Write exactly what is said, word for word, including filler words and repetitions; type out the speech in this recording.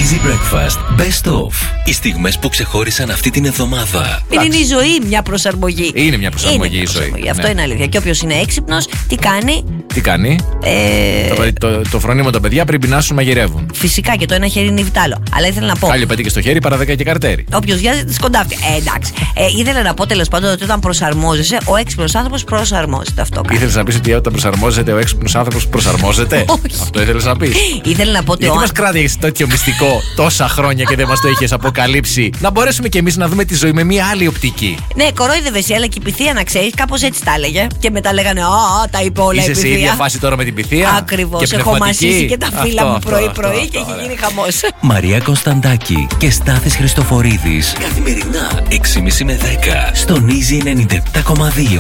Easy Breakfast Best of. Οι στιγμές που ξεχώρισαν αυτή την εβδομάδα. Είναι η ζωή μια προσαρμογή. Είναι μια προσαρμογή είναι η ζωή. προσαρμογή. Αυτό ναι. είναι αλήθεια. Και όποιος είναι έξυπνος, τι κάνει. Τι κάνει. Ε... Το, το, το φρονίμο τα παιδιά πριν πεινάσουν μαγειρεύουν. Φυσικά και το ένα χέρι είναι βιτάλο. Αλλά ήθελα να πω. Άλλο πετύχει στο χέρι παρά δέκα και καρτέρι. Όποιος βιάζεται τη σκοντάφτει. Ε, εντάξει. Ε, ήθελα να πω τέλος πάντων ότι όταν προσαρμόζεσαι, ο έξυπνος άνθρωπος προσαρμόζεται. Αυτό κάνει. Ήθελες να πεις ότι όταν προσαρμόζεται, ο έξυπνος άνθρωπος προσαρμόζεται. Όχι. Αυτό ήθελες να πεις. Ήθελα να πω ότι. Γιατί ο... μας κράτηγες τέτοιο μυστικό τόσα χρόνια και δεν μας το είχες αποκαλύψει. Να μπορέσουμε κι εμείς να δούμε τη ζωή με μια άλλη οπτική. Ναι, κορόιδευε, αλλά και η πυθία να ξέρει, κάπως έτσι τα έλεγε. Και μετά λέγανε, Α, τα είπε όλα η Είσαι πυθία. σε ίδια φάση τώρα με την πυθία. Ακριβώς. Έχω μασίσει και τα φύλλα μου πρωί-πρωί και έχει γίνει χαμός. Μαρία Κωνσταντάκη και Στάθης Χριστοφορίδης. Καθημερινά έξι και μισή με δέκα στον Easy ενενήντα επτά κόμμα δύο.